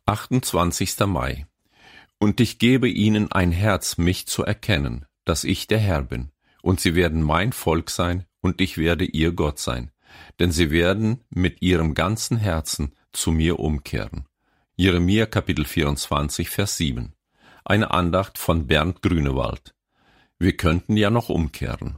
28. Mai. Und ich gebe ihnen ein Herz, mich zu erkennen, dass ich der Herr bin. Und sie werden mein Volk sein, und ich werde ihr Gott sein. Denn sie werden mit ihrem ganzen Herzen zu mir umkehren. Jeremia Kapitel 24, Vers 7. Eine Andacht von Bernd Grünewald. Wir könnten ja noch umkehren.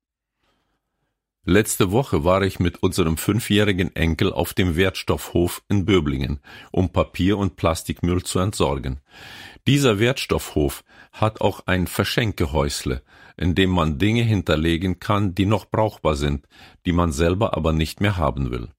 Letzte Woche war ich mit unserem 5-jährigen Enkel auf dem Wertstoffhof in Böblingen, um Papier- und Plastikmüll zu entsorgen. Dieser Wertstoffhof hat auch ein Verschenkehäusle, in dem man Dinge hinterlegen kann, die noch brauchbar sind, die man selber aber nicht mehr haben will.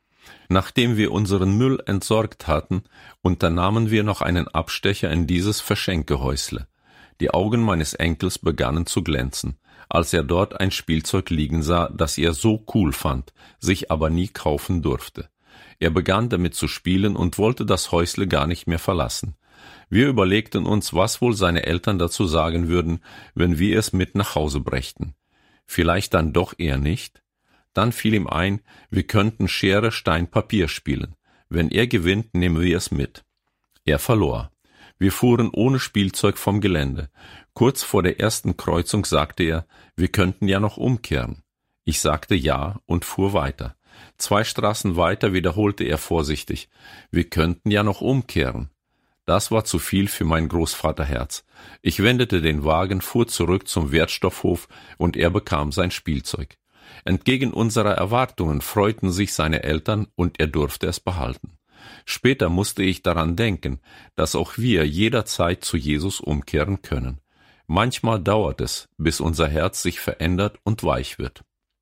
Nachdem wir unseren Müll entsorgt hatten, unternahmen wir noch einen Abstecher in dieses Verschenkehäusle. Die Augen meines Enkels begannen zu glänzen, als er dort ein Spielzeug liegen sah, das er so cool fand, sich aber nie kaufen durfte. Er begann damit zu spielen und wollte das Häusle gar nicht mehr verlassen. Wir überlegten uns, was wohl seine Eltern dazu sagen würden, wenn wir es mit nach Hause brächten. Vielleicht dann doch eher nicht? Dann fiel ihm ein, wir könnten Schere, Stein, Papier spielen. Wenn er gewinnt, nehmen wir es mit. Er verlor. Wir fuhren ohne Spielzeug vom Gelände. Kurz vor der ersten Kreuzung sagte er, wir könnten ja noch umkehren. Ich sagte ja und fuhr weiter. 2 Straßen weiter wiederholte er vorsichtig, wir könnten ja noch umkehren. Das war zu viel für mein Großvaterherz. Ich wendete den Wagen, fuhr zurück zum Wertstoffhof und er bekam sein Spielzeug. Entgegen unserer Erwartungen freuten sich seine Eltern und er durfte es behalten. Später musste ich daran denken, dass auch wir jederzeit zu Jesus umkehren können. Manchmal dauert es, bis unser Herz sich verändert und weich wird.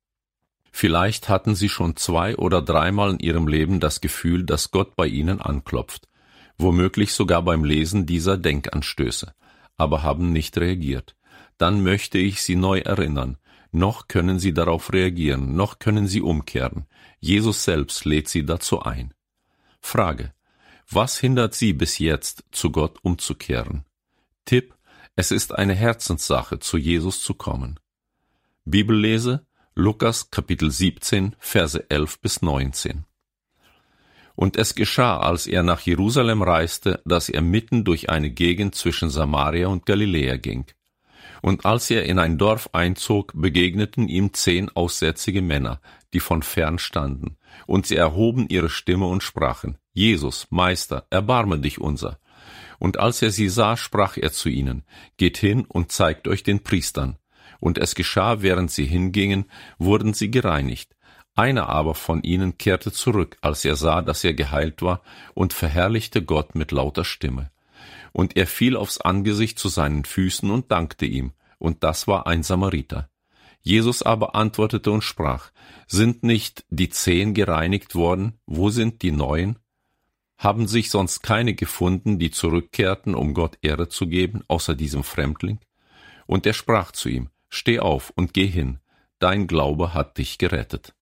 Vielleicht hatten Sie schon 2 oder 3 Mal in Ihrem Leben das Gefühl, dass Gott bei Ihnen anklopft, womöglich sogar beim Lesen dieser Denkanstöße, aber haben nicht reagiert. Dann möchte ich Sie neu erinnern, noch können Sie darauf reagieren, noch können Sie umkehren. Jesus selbst lädt Sie dazu ein. Frage: Was hindert Sie bis jetzt, zu Gott umzukehren? Tipp: Es ist eine Herzenssache, zu Jesus zu kommen. Bibellese: Lukas Kapitel 17, Verse 11 bis 19. Und es geschah, als er nach Jerusalem reiste, dass er mitten durch eine Gegend zwischen Samaria und Galiläa ging. Und als er in ein Dorf einzog, begegneten ihm 10 aussätzige Männer, die von fern standen, und sie erhoben ihre Stimme und sprachen: Jesus, Meister, erbarme dich unser. Und als er sie sah, sprach er zu ihnen: Geht hin und zeigt euch den Priestern. Und es geschah, während sie hingingen, wurden sie gereinigt. Einer aber von ihnen kehrte zurück, als er sah, dass er geheilt war, und verherrlichte Gott mit lauter Stimme. Und er fiel aufs Angesicht zu seinen Füßen und dankte ihm, und das war ein Samariter. Jesus aber antwortete und sprach: Sind nicht die 10 gereinigt worden? Wo sind die 9? Haben sich sonst keine gefunden, die zurückkehrten, um Gott Ehre zu geben, außer diesem Fremdling? Und er sprach zu ihm: Steh auf und geh hin, dein Glaube hat dich gerettet.